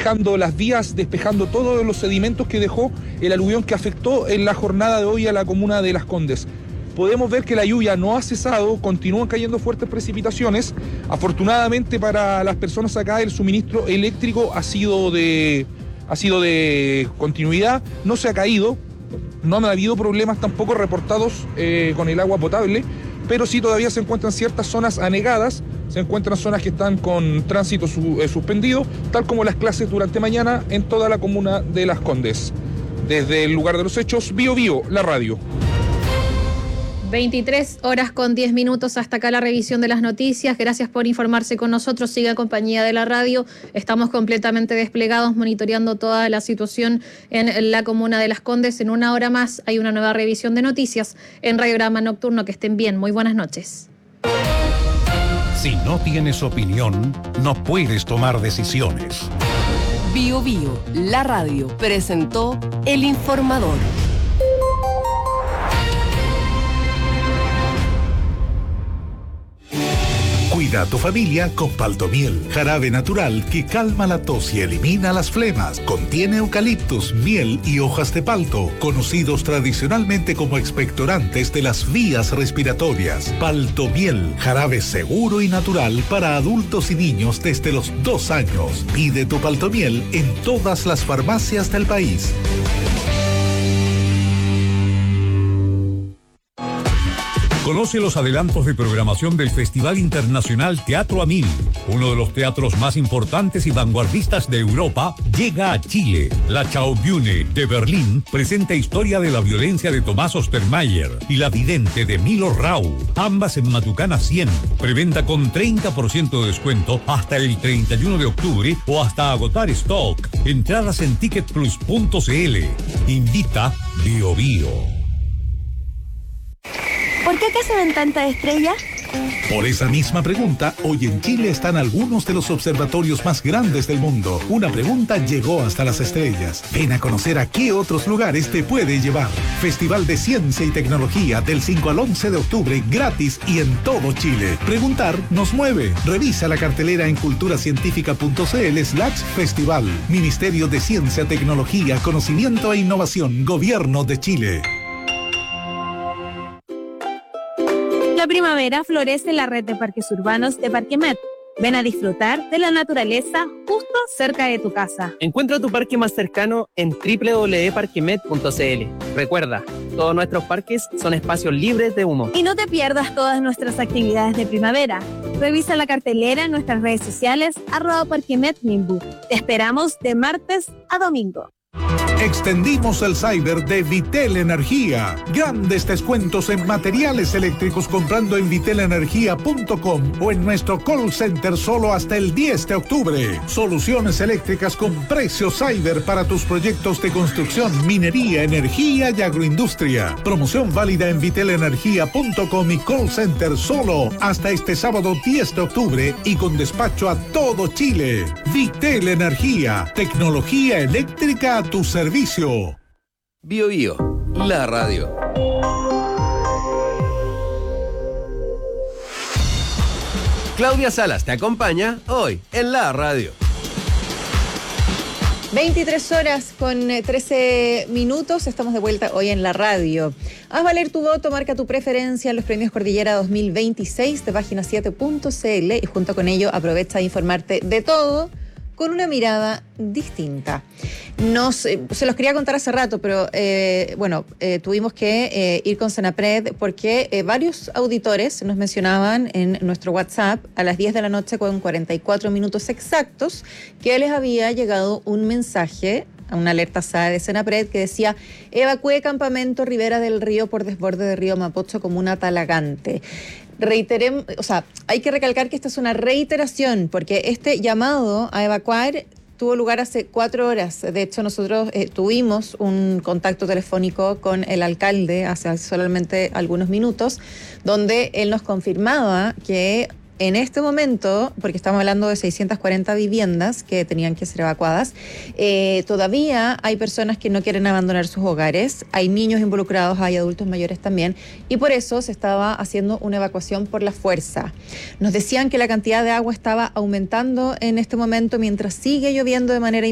despejando las vías, despejando todos los sedimentos que dejó el aluvión que afectó en la jornada de hoy a la comuna de Las Condes. Podemos ver que la lluvia no ha cesado, continúan cayendo fuertes precipitaciones. Afortunadamente para las personas acá el suministro eléctrico ha sido de continuidad, no se ha caído, no han habido problemas tampoco reportados con el agua potable, pero sí todavía se encuentran ciertas zonas anegadas, se encuentran zonas que están con tránsito suspendido, tal como las clases durante mañana en toda la comuna de Las Condes. Desde el lugar de los hechos, Bío Bío, la radio. 23:10. Hasta acá la revisión de las noticias. Gracias por informarse con nosotros. Siga en compañía de la radio. Estamos completamente desplegados monitoreando toda la situación en la comuna de Las Condes. En una hora más hay una nueva revisión de noticias en Radiograma Nocturno. Que estén bien. Muy buenas noches. Si no tienes opinión, no puedes tomar decisiones. Bío Bío, la radio, presentó El Informador. Cuida a tu familia con Paltomiel, jarabe natural que calma la tos y elimina las flemas. Contiene eucaliptus, miel y hojas de palto, conocidos tradicionalmente como expectorantes de las vías respiratorias. Paltomiel, jarabe seguro y natural para adultos y niños desde los 2 años. Pide tu Paltomiel en todas las farmacias del país. Conoce los adelantos de programación del Festival Internacional Teatro Amil. Uno de los teatros más importantes y vanguardistas de Europa llega a Chile. La Schaubühne de Berlín presenta Historia de la violencia de Tomás Ostermayer y La vidente de Milo Rau, ambas en Matucana 100. Preventa con 30% de descuento hasta el 31 de octubre o hasta agotar stock. Entradas en ticketplus.cl. Invita Bío Bío. ¿Por qué acá se ven tantas estrellas? Por esa misma pregunta, hoy en Chile están algunos de los observatorios más grandes del mundo. Una pregunta llegó hasta las estrellas. Ven a conocer a qué otros lugares te puede llevar. Festival de Ciencia y Tecnología del 5 al 11 de octubre, gratis y en todo Chile. Preguntar nos mueve. Revisa la cartelera en culturacientifica.cl/festival. Ministerio de Ciencia, Tecnología, Conocimiento e Innovación, Gobierno de Chile. La primavera florece en la red de parques urbanos de Parquemet. Ven a disfrutar de la naturaleza justo cerca de tu casa. Encuentra tu parque más cercano en www.parquemet.cl. Recuerda, todos nuestros parques son espacios libres de humo. Y no te pierdas todas nuestras actividades de primavera. Revisa la cartelera en nuestras redes sociales @parquemetminbu. Te esperamos de martes a domingo. Extendimos el cyber de Vitel Energía. Grandes descuentos en materiales eléctricos comprando en vitelenergia.com o en nuestro call center solo hasta el 10 de octubre. Soluciones eléctricas con precios cyber para tus proyectos de construcción, minería, energía y agroindustria. Promoción válida en vitelenergia.com y call center solo hasta este sábado 10 de octubre y con despacho a todo Chile. Vitel Energía, tecnología eléctrica a tu servicio. Bío Bío, la radio. Claudia Salas te acompaña hoy en la radio. 23:13. Estamos de vuelta hoy en la radio. Haz valer tu voto, marca tu preferencia en los premios Cordillera 2026 de página 7.cl y junto con ello aprovecha de informarte de todo con una mirada distinta. Se los quería contar hace rato, pero tuvimos que ir con Senapred porque varios auditores nos mencionaban en nuestro WhatsApp a las 10 de la noche con 44 minutos exactos que les había llegado un mensaje, una alerta SAE de Senapred que decía: evacúe campamento Ribera del Río por desborde de Río Mapocho, comuna Talagante. Hay que recalcar que esta es una reiteración porque este llamado a evacuar tuvo lugar hace 4 horas. De hecho, nosotros tuvimos un contacto telefónico con el alcalde hace solamente algunos minutos, donde él nos confirmaba que en este momento, porque estamos hablando de 640 viviendas que tenían que ser evacuadas, todavía hay personas que no quieren abandonar sus hogares, hay niños involucrados, hay adultos mayores también, y por eso se estaba haciendo una evacuación por la fuerza. Nos decían que la cantidad de agua estaba aumentando en este momento mientras sigue lloviendo de manera